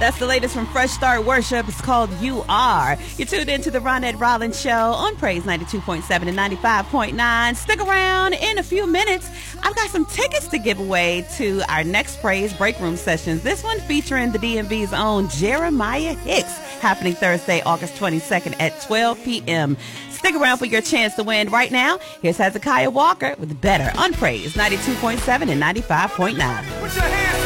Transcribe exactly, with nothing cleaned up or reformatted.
That's the latest from Fresh Start Worship. It's called You Are. You're tuned into the Ronette Rollins Show on Praise ninety-two point seven and ninety-five point nine. Stick around. In a few minutes, I've got some tickets to give away to our next Praise Break Room sessions. This one featuring the D M V's own Jeremiah Hicks, happening Thursday, August twenty-second at twelve p.m. Stick around for your chance to win. Right now, here's Hezekiah Walker with Better on Praise ninety-two point seven and ninety-five point nine.